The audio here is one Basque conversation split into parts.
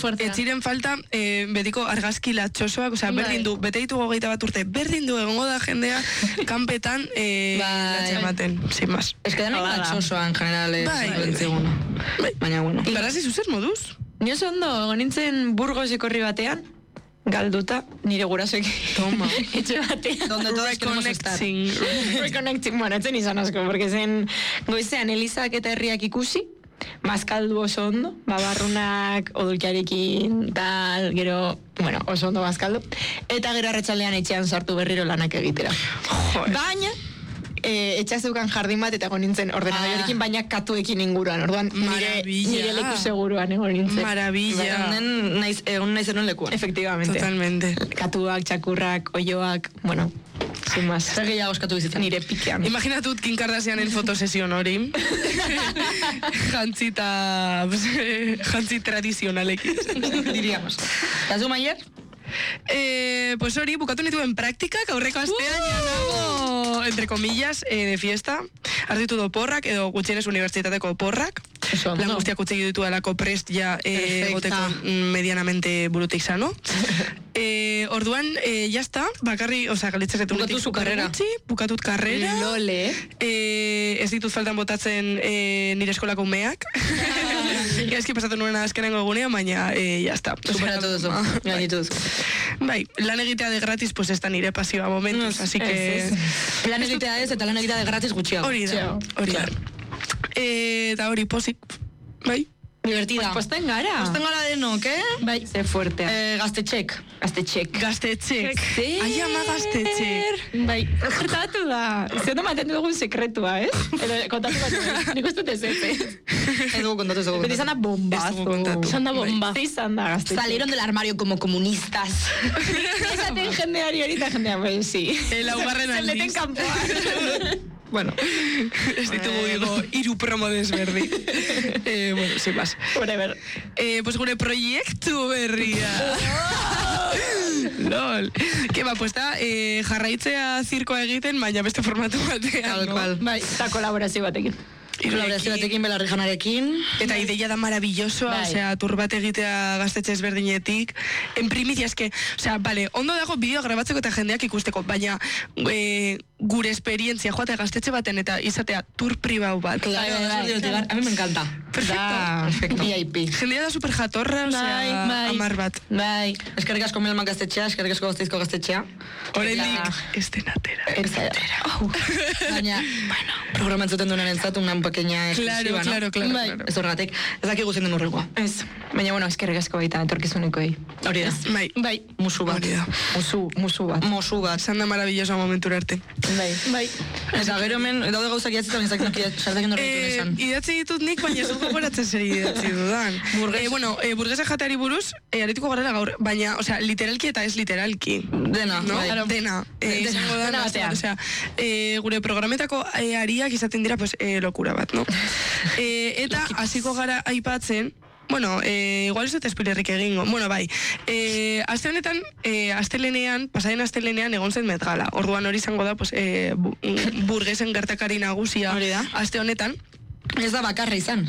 fuertea. Etziren falta, betiko argazki latxosoak, osea, berdin du, bete ditugu 21 urte, berdin du egongo da jendea, kanpetan, latxe ematen, sin más. Ez que da nahi latxosoa, en general, baina, bueno. Garazi zuzer moduz? Ni oso ondo, nintzen Burgoseko herri batean, galduta, nire gurasoek. Toma. Etxe batean. Donde todos queremos estar. Reconnecting, bueno, etzen izan asko, porque zen goizean Elizak eta herriak ikusi, bazkaldu oso ondo, babarrunak, odulkiarekin, tal, gero, bueno, oso ondo bazkaldu. Eta gero arratsaldean etxean sartu berriro lanak egitera. Baina, etxea zeukan jardin bat eta egon nintzen ordenadorekin, baina katuekin inguruan. Orduan, nire leku seguruan egon nintzen. Maravilla. Egon nahi zenuen lekuan. Efectivamente. Totalmente. Katuak, txakurrak, oioak, bueno, sin más. Zer gehiago eskatu bizitzen. Nire pikean. Imaginatut Kim Kardashianen fotosesion hori. Jantzi tradizionalekin. Diríamos. Kazu Maier? Pues hori, bukatu nituen praktikak, aurreko astean nago, entre comillas, de fiesta. Arditu do porrak, edo gutxienez unibertsitateko porrak. Lan guztiak utzi ditu alako prest ja goteko medianamente burutik sano. Orduan, jazta, bakarri, oza, galitzeretu bukatu zu karrera. Bukatut karrera. Lole. Ez ditut faltan botatzen nire eskolako umeak. Eski pasatu nuena azkenengo egunean, baina jazta. Superatu duzu, gainituz. Bai, lan egitea de gratis, pues ez da nire pasioa momentuz, así que... Lan egitea ez, eta lan egitea de gratis gutxiago. Hori da. Eta hori pozik, bai? Divertida. Pues posten gara. Posten gara denok, Bai, ze fuertea. Gaztetxek. Gaztetxek. Ai, ama gaztetxek. Bai, gertatu da. Ziondo mantendu dugun sekretua, Edo kontatu bat, nik uste ez. Ez dugu kontatu, ez dugu kontatu. Izan da bombazo. Izan da bombazo. Izan da gaztetxek. Salieron del armario como comunistas. Esaten jendeari horita jendea, pues sí. Laugarren aldiz. Zeleten kanpoan. Bueno, ez ditugu digo, iru promo desberdi. Bueno, sin más. Whatever. Pues gure proiektu berria. Lol. Keba, pues da, jarraitzea zirkoa egiten, baina beste formatu batean, no? Bai, eta kolaborazio batekin. Kolaborazio batekin, Belarri Janarekin. Eta ideia da maravillosoa, osea, tur bat egitea gaztetxe ezberdinetik. En primicia, eske, osea, vale, ondo dago bideo grabatzeko eta jendeak ikusteko, baina gure esperientzia joatea gaztetxe baten eta izatea tur pribau bat. Claro, a mí me encanta. Perfecto. VIP. Jendea da super jatorra, osea, amar bat. Bai. Eskerrik asko Melman gaztetxea, eskerrik asko Gasteizko gaztetxea. Oraindik estenatera. Baina, bueno, programan zuten duenen entzatu, una pequeña exclusiva, no? Claro. Ez horregatik, ez dakigu zen den urrekoa. Ez. Baina, bueno, eskerrik asko baita, etorkizunikoei. Hori da. Bai. Musu bat. Musu bat. Mosu bat. Zan da maravillosa momentura arte. Bai. Eta gero hemen, daude gauzak idatzitzen, ez dakit sartakin horretu esan. Idatzi ditut nik, baina ez dut gogoratzen zer idatzi dudan. Burguesa jateari buruz, arituko garela gaur, baina, osea, literalki eta ez literalki. Dena, no? bai. Dena. Izango da, osea, gure programetako ariak izaten dira, pues, lokura bat, no? Eta, hasiko gara aipatzen, bueno, igual ez dut spoilerrik egingo. Bueno, bai. Aste honetan, pasaden astelenean egon zen Met Gala. Orduan hori izango da, pues, burgesen gertakari nagusia. Hori da. Aste honetan. Ez da bakarra izan.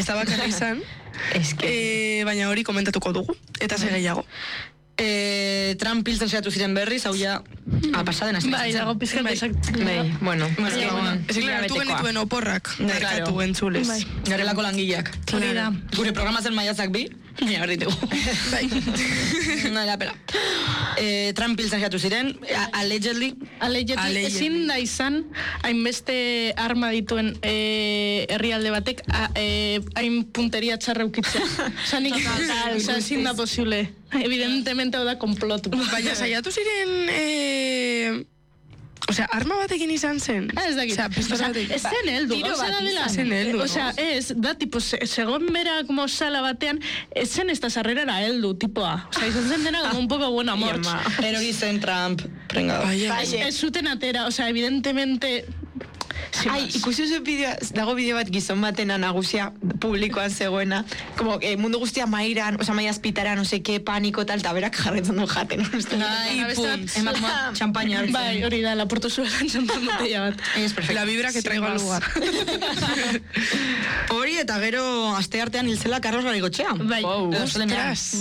Baina hori komentatuko dugu. Eta ze gehiago. Trump hiltzen saiatu ziren berriz, hau ja pasaden astean. Bai, dago pizkan Bai, bueno. Ez hartu genituen oporrak. Merkatu entzulez. Garelako langileak. Hori da. Gure programatzen maiatzak bi, nire berditugu. Bai. Nada, pela. Trump hiltzen saiatu ziren, allegedly. Ezin da izan, hainbeste arma dituen herrialde batek, hain punteria txarra ukitzea. Zanik, ezin da posible. Evidentemente hau da komplotu. Baina saiatu ziren... Osea, arma batekin izan zen. Ez dakit. Ez zen heldu. Tiro bat Osea, ez, da, tipo, segon bera como sala batean, ez zen ez da sarrerara heldu, tipoa. Osea, izan zen dena como un poco buena morts. Erori zen Trump, prengado. Ez zuten atera, osea, evidentemente... Ai, ikusi oso dago bideo bat gizon batena nagusia publikoan zegoena, como mundu guztia mairan, osea, maia azpitara, no seke, paniko, tal, eta berak jarretzen du jaten. Ai, pum, emak champaña hartzen. Bai, hori da, laporto zuelan champaña botella bat. Es perfecto. La vibra que traigo al lugar. Hori, eta gero aste artean hilzela Carlos Garigotxea. Bai, ostras.